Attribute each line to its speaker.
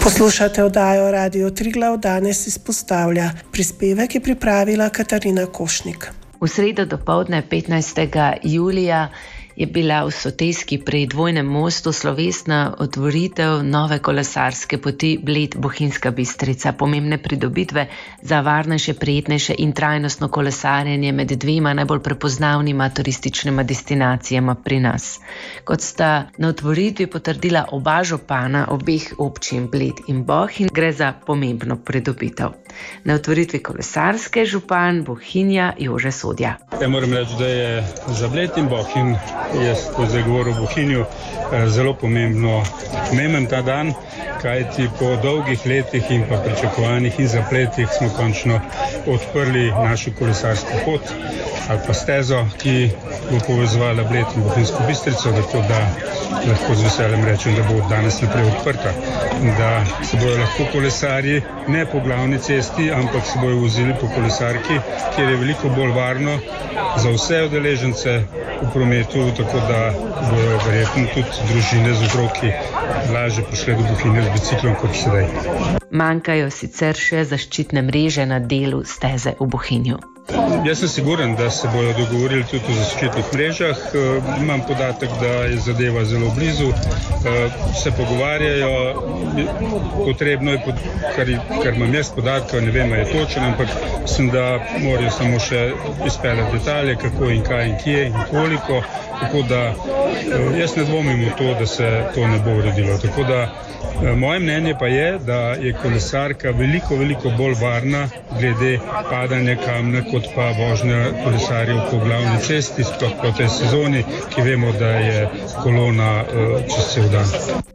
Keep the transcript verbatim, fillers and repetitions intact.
Speaker 1: Poslušate oddajo Radio Triglav, danes izpostavlja. Prispevek je pripravila Katarina Košnik.
Speaker 2: V sredo dopoldne petnajstega julija je bila v Sotejski pri Dvojnem mostu slovesna otvoritev nove kolesarske poti Bled-Bohinjska Bistrica. Pomembne pridobitve za varnejše, prijetnejše in trajnostno kolesarjenje med dvema najbolj prepoznavnima turističnima destinacijama pri nas. Kot sta na otvoritvi potrdila oba župana obeh občin Bled in Bohinj, gre za pomembno pridobitev. Na otvoritvi kolesarske župan Bohinja Jože Sodja.
Speaker 3: Ja, moram reči, da je za Bled in Bohinj, jaz ko zdaj govorim o Bohinju, zelo pomembno, pomemben ta dan, kajti po dolgih letih in pa pričakovanjih in zapletih smo končno odprli našo kolesarsko pot ali pa stezo, ki bo povezovala Bled in Bohinjsko Bistrico, tako da lahko z veseljem rečem, da bo od danes naprej odprta, da se bojo lahko kolesarji ne po glavni cesti, ampak se bojo vozili po kolesarki, kjer je veliko bolj varno za vse udeležence v prometu, tako da bojo verjetno tudi družine z otroki lažje prišle do Bohinja z biciklom kot sedaj.
Speaker 2: Manjkajo sicer še zaščitne mreže na delu steze v Bohinju.
Speaker 3: Jaz sem siguren, da se bojo dogovorili tudi o zaščitnih mrežah. Imam podatek, da je zadeva zelo blizu. Se pogovarjajo. Potrebno je, kar, kar imam jaz podatka, ne vem, je točen, ampak mislim, da morajo samo še izpeljati detalje, kako in kaj in kje in koliko. Tako da jaz ne dvomim v to, da se to ne bo uredilo. Tako da moje mnenje pa je, da je kolesarka veliko, veliko bolj varna glede padanja kamna, kot pa vožnja kolesarjev po glavni cesti, sploh po tej sezoni, ki vemo, da je kolona čez cel dan.